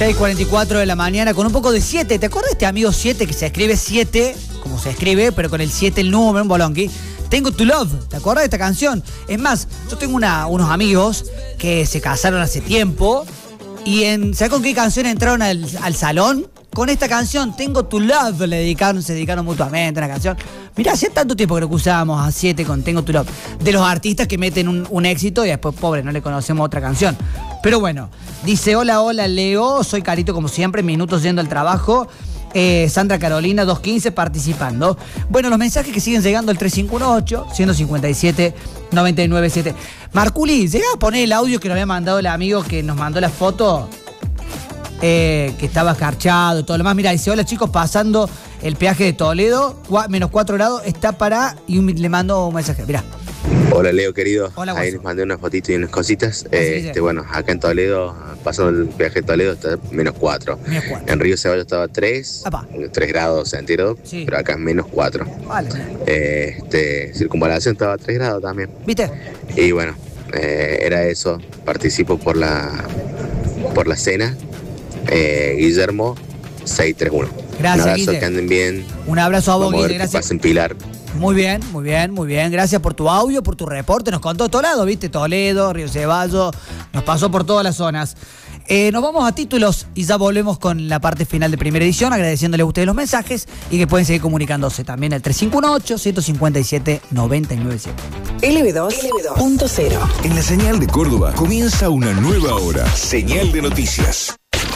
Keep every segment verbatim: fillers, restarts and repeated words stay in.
seis cuarenta y cuatro de la mañana con un poco de siete. ¿Te acuerdas de este amigo siete que se escribe siete, como se escribe, pero con el siete el número, un bolonqui? Tengo to Love, ¿te acuerdas de esta canción? Es más, yo tengo una, unos amigos que se casaron hace tiempo y en, ¿sabes con qué canción entraron al, al salón? Con esta canción, Tengo to Love, le dedicaron, se dedicaron mutuamente a la canción. Mirá, hacía tanto tiempo que lo usábamos a siete con Tengo to Love. De los artistas que meten un, un éxito y después, pobre, no le conocemos otra canción. Pero bueno, dice, hola, hola, Leo, soy Carito como siempre, minutos yendo al trabajo. Eh, Sandra Carolina, dos quince, participando. Bueno, los mensajes que siguen llegando al tres cinco uno ocho, uno cinco siete, nueve nueve siete. Marculi, ¿llega a poner el audio que nos había mandado el amigo que nos mandó la foto? Eh, que estaba escarchado y todo lo demás. Mira, dice, hola chicos, pasando el peaje de Toledo, menos cuatro grados, está para... Y un, le mando un mensaje, mirá. Hola Leo, querido. Hola, ahí guaso. les mandé unas fotitos y unas cositas. Sí, este, sí. Bueno, acá en Toledo, pasando el peaje de Toledo, está menos cuatro. Menos cuatro. En Río Ceballos estaba tres, Apa. tres grados centígrados, Sí. pero acá es menos cuatro. Vale. Este, Circunvalación estaba a tres grados también. ¿Viste? Y bueno, eh, era eso. Participo por la, por la cena. Eh, Guillermo, seiscientos treinta y uno. Gracias, Un abrazo, Guille. que anden bien. Un abrazo a vos, Vamos a ver Guille, qué gracias. pasa en Pilar. Muy bien, muy bien, muy bien. Gracias por tu audio, por tu reporte. Nos contó todo lado, ¿viste? Toledo, Río Ceballos, nos pasó por todas las zonas. Eh, nos vamos a títulos y ya volvemos con la parte final de primera edición, agradeciéndole a ustedes los mensajes y que pueden seguir comunicándose también al tres cinco uno ocho, uno cinco siete, nueve nueve siete. L B dos punto cero. En la señal de Córdoba comienza una nueva hora. Señal de noticias.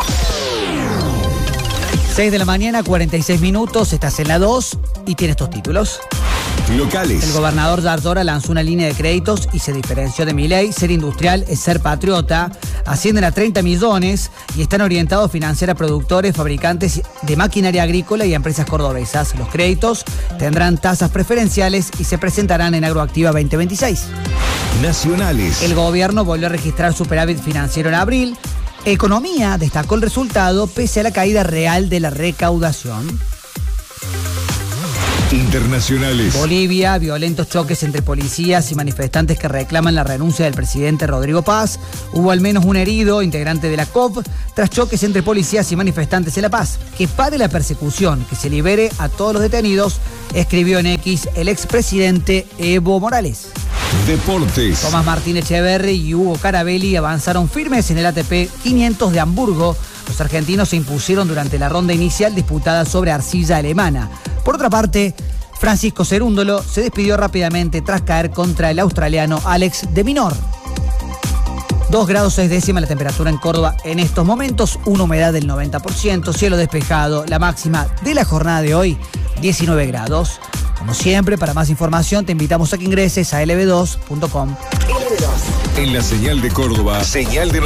seis de la mañana, cuarenta y seis minutos, estás en la dos y tienes estos títulos. Locales. El gobernador Yardora lanzó una línea de créditos y se diferenció de Milei. Ser industrial es ser patriota. Ascienden a treinta millones y están orientados a financiar a productores, fabricantes de maquinaria agrícola y a empresas cordobesas. Los créditos tendrán tasas preferenciales y se presentarán en Agroactiva veinte veintiséis. Nacionales. El gobierno volvió a registrar superávit financiero en abril. Economía destacó el resultado pese a la caída real de la recaudación. Internacionales. Bolivia, violentos choques entre policías y manifestantes que reclaman la renuncia del presidente Rodrigo Paz. Hubo al menos un herido, integrante de la C O P, tras choques entre policías y manifestantes en La Paz. Que pare la persecución, que se libere a todos los detenidos, escribió en X el expresidente Evo Morales. Deportes. Tomás Martín Echeverri y Hugo Carabelli avanzaron firmes en el A T P quinientos de Hamburgo. Los argentinos se impusieron durante la ronda inicial disputada sobre arcilla alemana. Por otra parte, Francisco Cerúndolo se despidió rápidamente tras caer contra el australiano Alex de Minor. dos grados seis décimas la temperatura en Córdoba en estos momentos, una humedad del noventa por ciento, cielo despejado, la máxima de la jornada de hoy, diecinueve grados. Como siempre, para más información te invitamos a que ingreses a L B dos punto com. En la señal de Córdoba. Señal de